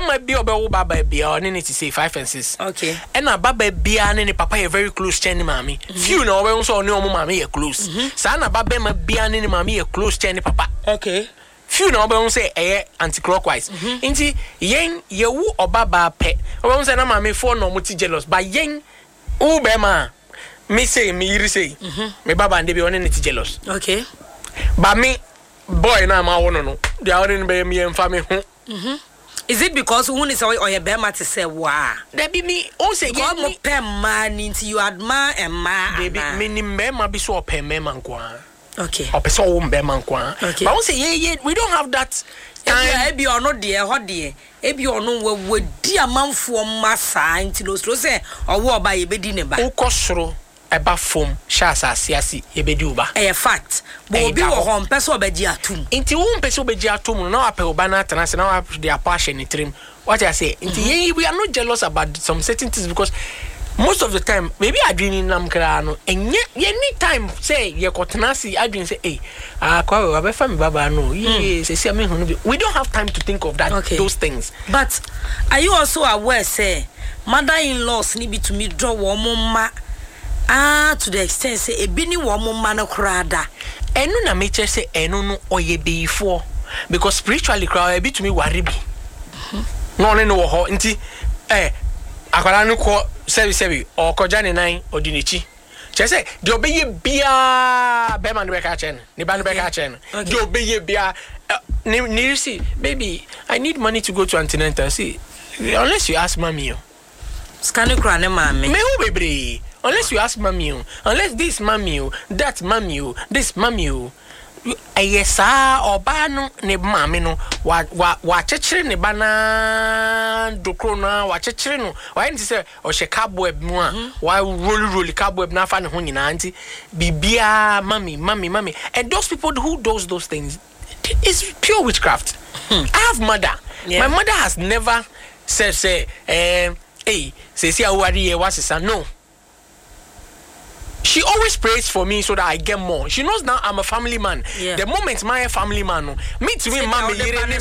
bema bi obewo baba bia oni need to say 5 and 6. Okay. And na baba bia ne papa ye very close chain mami. Few na obewo so oni omo mami ye close. Sa na baba bema bia ne mami ye close chain papa. Okay. Few na obewo say anti-clockwise. Inti yen ye wu obaba pe. Obewo say na mami for no muti jealous. But yen u bema me say me yiri say. Me baba and be oni need jealous. Okay. But me boy na ma wono no. They are in be me emfa me ho. Is it because who is or your bema to say wow? There be me o say God mo pem man into you admire and ma. Baby me ni bema bi so pem me man kwa. Okay. Or person wo bema kwa. Okay. But o say yeah we don't have that time. Ebi ono de ho de. Ebi ono we di amanfo masa into no say owo oba ye bedi ne ba. Ukosoro eba fom sha asase ye bedi uba. Fact. But obi wo ho mpese obegi atum. Inti wo mpese obegi atum na ape oba na atena se na wa de apashe ni trim. What I say? Inti we are not jealous about some certain things because most of the time maybe I dream nam kra no enye any time say ye kotenasi I dream say kwa we abefa me baba no say me hunu we don't have time to think of that those things. But are you also aware say mother-in-laws ni bi to me draw wo ma to the extent say ebi ni wo ma no kra da enu na me che say enu no oye beifo because spiritually kra ebi to me worry bi no wo ho nti akwara no ko sebi o koja ne nan odinichi che say de obeye bia be man be ka chen ni ba no be ka chen de obeye bia ni see baby I need money to go to antenatal see unless you ask mommy scan kra ne mama me who bebre unless you ask mommy unless this mommy that mommy this mommy ayesa oba no ne mama no wa chechire ne bana dokro na wa chechire no wa nti se o she cobweb mu a wa roll cobweb na fa ne ho nyina nti bibia mommy and those people who does those things is pure witchcraft. I have mother. My mother has never said say see awari was no. She always prays for me so that I get more. She knows now I'm a family man. The moment my family man me to me mommy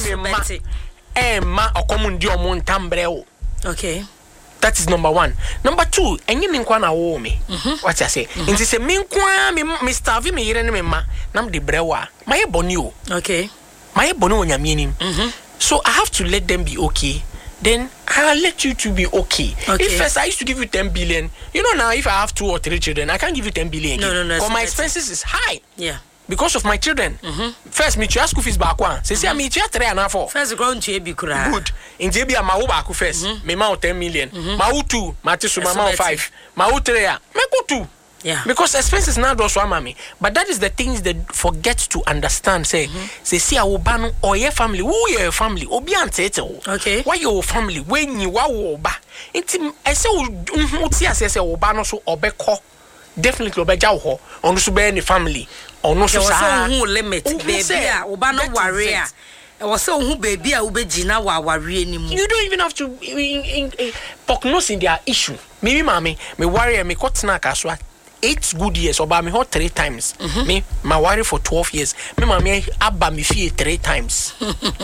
yire ma okomundi omo ntambreo. Okay. That is number 1. Number 2, enyi me nkwa na wo me. What I say? Nti se me nkwa me starve me yire ne me ma nam de brewa. My boni o. Okay. My boni o nyame nim. So I have to let them be okay. Then I'll let you to be okay. If first I used to give you 10 billion, you know now if I have 2 or 3 children, I can't give you 10 billion. No. Because my expenses is high. Yeah. Because of my children. First, me try school fees back one. Say me try 3 and a 4. First ground to be good. In Jebia ma back first. Me ma 10 million. Ma 2, ma tisu ma 5. Ma 3 me go 2. Yeah. Because expenses now do so mommy. But that is the things they forget to understand. Say see our banu or your family. Who your family? Obi antete. Okay. Why your family? When you wa ba. Inti I say uti say obano so obeko. Definitely obeja ho. Onu so be any family. Onu so sa who limit baby a obano warrior. I was so who baby a ubejina wa warrior ni mu. You don't even have to prognose in their issue. Me mommy, me warrior me kotna kaswa 8 good years oba me ho 3 times. Me my worry for 12 years. Me mama abba me fee 3 times.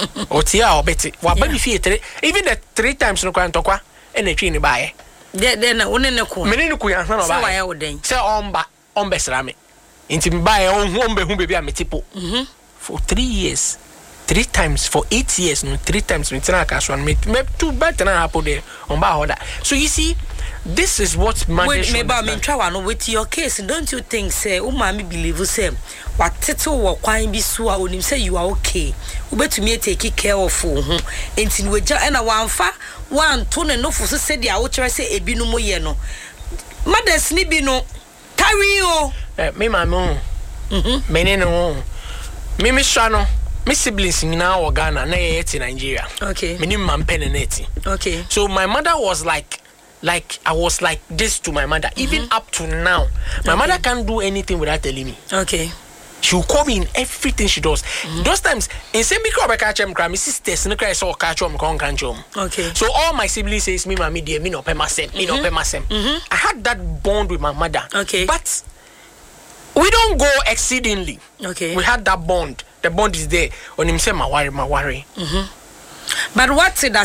Otia obeti. Wa ba me fee 3. Even the 3 times no kwa ntokwa e na twi ni baaye. De na one ne ko. Me ne ku yan na ba. Se wa ya oden. Se ombe sra me. Inti me baaye ombe hu baby a me tipo. For 3 years. 3 times for 8 years no 3 times me tena ka so me 2 better na happen there on ba hoda. So you see this is what management. Wait, maybe me try one with your case. Don't you think say o ma me believe say what title wo kwan bi so a onim say you are okay. We betumi take care of ho. Enti we ja na wanfa wan to ne no fo so say dia wo kire say ebi no mo ye no. Mothers ni bi no carry o. Me ma mo. Me ne no. Me sha no. My siblings in now Ghana, na in Nigeria. Okay. Minimum pen and okay. So my mother was like I was like this to my mother. Even up to now, my mother can't do anything without telling me. Okay. She'll call me in everything she does. Those times, in same because I catch my sisters, no cry so catch okay. So all my siblings says me, mommy, dear, me no pay myself, me no pay myself. I had that bond with my mother. Okay. But we don't go exceedingly. Okay. We had that bond. The bond is there. On him say my worry. But what's it that